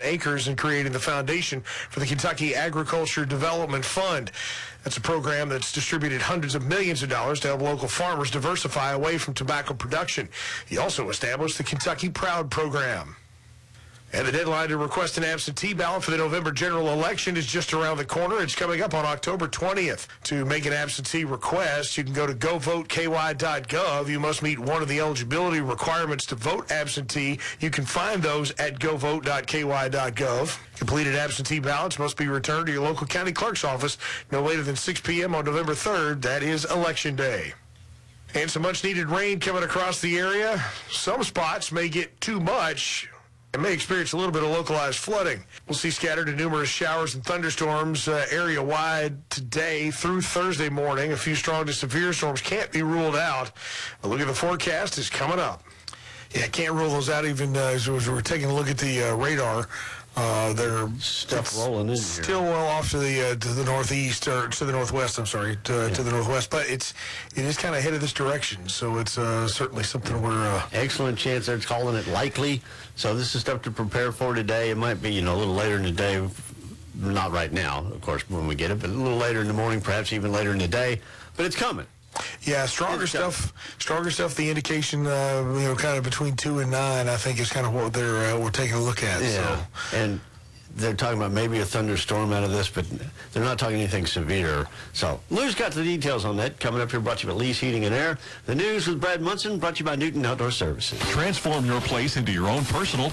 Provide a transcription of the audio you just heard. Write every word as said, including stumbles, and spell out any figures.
acres and creating the foundation for the Kentucky Agriculture Development Fund. That's a program that's distributed hundreds of millions of dollars to help local farmers diversify away from tobacco production. He also established the Kentucky Proud program. And the deadline to request an absentee ballot for the November general election is just around the corner. It's coming up on October twentieth. To make an absentee request, you can go to go vote K Y dot gov. You must meet one of the eligibility requirements to vote absentee. You can find those at go vote dot K Y dot gov. Completed absentee ballots must be returned to your local county clerk's office no later than six p.m. on November third. That is Election Day. And some much-needed rain coming across the area. Some spots may get too much and may experience a little bit of localized flooding. We'll see scattered and numerous showers and thunderstorms uh, area-wide today through Thursday morning. A few strong to severe storms can't be ruled out. A look at the forecast is coming up. Yeah, can't rule those out even uh, as we're taking a look at the uh, radar. Uh, they're stuff rolling in still here. well off to the uh, to the northeast or to the northwest. I'm sorry, to, yeah. to the northwest, but it's it is kind of headed this direction. So it's uh, certainly something we're uh, excellent chance. They're calling it likely. So this is stuff to prepare for today. It might be you know a little later in the day, not right now, of course, when we get it, but a little later in the morning, perhaps even later in the day. But it's coming. Yeah, stronger it's stuff. Stronger stuff. The indication, uh, you know, kind of between two and nine, I think, is kind of what they're uh, we're taking a look at. Yeah, so. And they're talking about maybe a thunderstorm out of this, but they're not talking anything severe. So Lou's got the details on that. Coming up here, brought to you by Lee's Heating and Air. The news with Brad Munson, brought to you by Newton Outdoor Services. Transform your place into your own personal